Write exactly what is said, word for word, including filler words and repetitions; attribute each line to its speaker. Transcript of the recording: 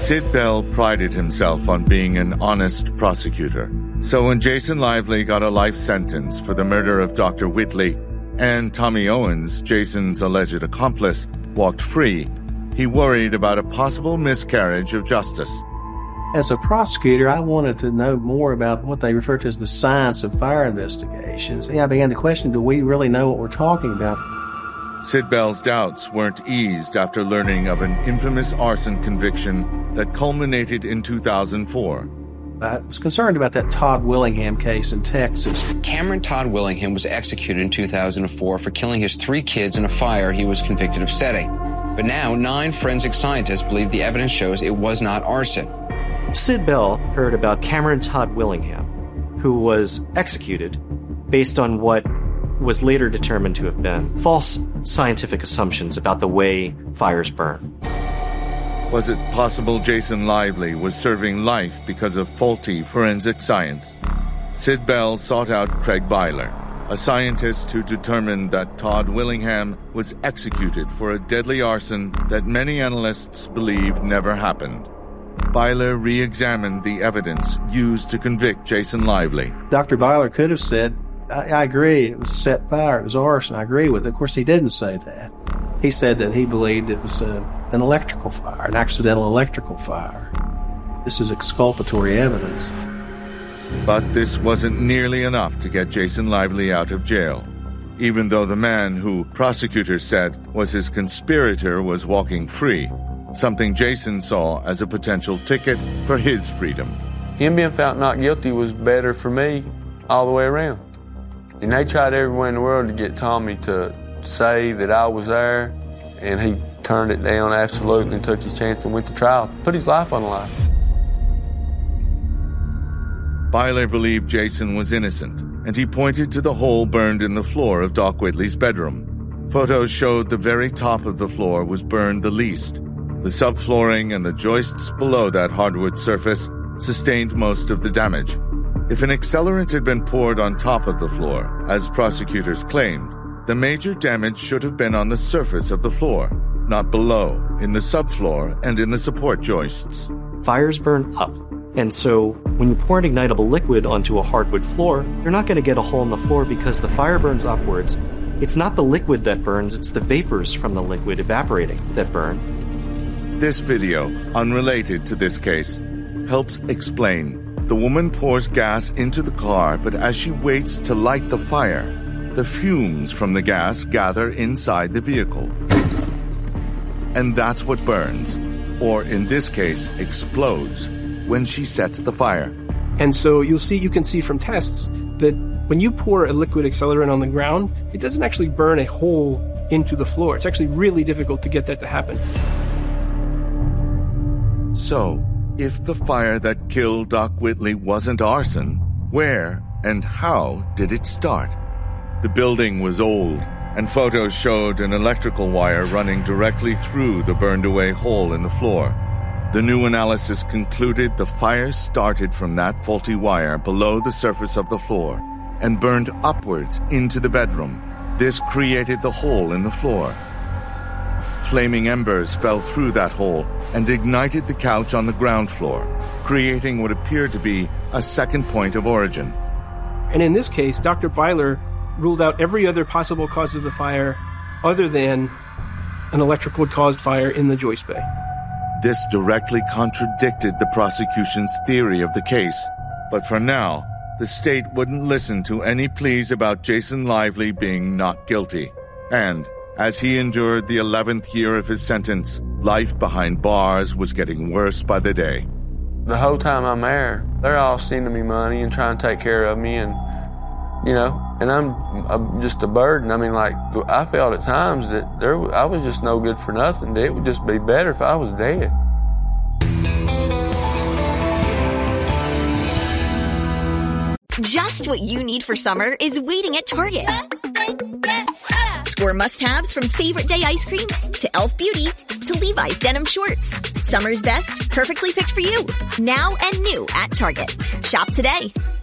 Speaker 1: Sid Bell prided himself on being an honest prosecutor. So when Jason Lively got a life sentence for the murder of Doctor Whitley and Tommy Owens, Jason's alleged accomplice, walked free, he worried about a possible miscarriage of justice.
Speaker 2: As a prosecutor, I wanted to know more about what they refer to as the science of fire investigations. I began to question, do we really know what we're talking about?
Speaker 1: Sid Bell's doubts weren't eased after learning of an infamous arson conviction that culminated in two thousand four.
Speaker 2: I was concerned about that Todd Willingham case in Texas.
Speaker 3: Cameron Todd Willingham was executed in two thousand four for killing his three kids in a fire he was convicted of setting. But now, nine forensic scientists believe the evidence shows it was not arson.
Speaker 4: Sid Bell heard about Cameron Todd Willingham, who was executed based on what was later determined to have been false scientific assumptions about the way fires burn.
Speaker 1: Was it possible Jason Lively was serving life because of faulty forensic science? Sid Bell sought out Craig Byler, a scientist who determined that Todd Willingham was executed for a deadly arson that many analysts believe never happened. Byler re-examined the evidence used to convict Jason Lively.
Speaker 2: Doctor Byler could have said, I, I agree, it was a set fire, it was arson, I agree with it. Of course, he didn't say that. He said that he believed it was a, an electrical fire, an accidental electrical fire. This is exculpatory evidence.
Speaker 1: But this wasn't nearly enough to get Jason Lively out of jail, even though the man who prosecutors said was his conspirator was walking free, something Jason saw as a potential ticket for his freedom.
Speaker 5: Him being found not guilty was better for me all the way around. And they tried everywhere in the world to get Tommy to say that I was there, and he turned it down absolutely and took his chance and went to trial, put his life on the line.
Speaker 1: Byler believed Jason was innocent, and he pointed to the hole burned in the floor of Doc Whitley's bedroom. Photos showed the very top of the floor was burned the least. The subflooring and the joists below that hardwood surface sustained most of the damage. If an accelerant had been poured on top of the floor, as prosecutors claimed, the major damage should have been on the surface of the floor, not below, in the subfloor and in the support joists.
Speaker 4: Fires burn up, and so when you pour an ignitable liquid onto a hardwood floor, you're not going to get a hole in the floor because the fire burns upwards. It's not the liquid that burns, it's the vapors from the liquid evaporating that burn.
Speaker 1: This video, unrelated to this case, helps explain. The woman pours gas into the car, but as she waits to light the fire, the fumes from the gas gather inside the vehicle. And that's what burns, or in this case, explodes, when she sets the fire.
Speaker 6: And so you'll see, you can see from tests that when you pour a liquid accelerant on the ground, it doesn't actually burn a hole into the floor. It's actually really difficult to get that to happen.
Speaker 1: So, if the fire that killed Doc Whitley wasn't arson, where and how did it start? The building was old, and photos showed an electrical wire running directly through the burned-away hole in the floor. The new analysis concluded the fire started from that faulty wire below the surface of the floor and burned upwards into the bedroom. This created the hole in the floor. Flaming embers fell through that hole and ignited the couch on the ground floor, creating what appeared to be a second point of origin.
Speaker 6: And in this case, Doctor Byler ruled out every other possible cause of the fire other than an electrical-caused fire in the joist bay.
Speaker 1: This directly contradicted the prosecution's theory of the case. But for now, the state wouldn't listen to any pleas about Jason Lively being not guilty. And as he endured the eleventh year of his sentence, life behind bars was getting worse by the day.
Speaker 5: The whole time I'm there, they're all sending me money and trying to take care of me, and, you know, and I'm, I'm just a burden. I mean, like, I felt at times that there, I was just no good for nothing. It would just be better if I was dead.
Speaker 7: Just what you need for summer is waiting at Target. Score must-haves from favorite day ice cream to Elf Beauty to Levi's denim shorts. Summer's best, perfectly picked for you. Now and new at Target. Shop today.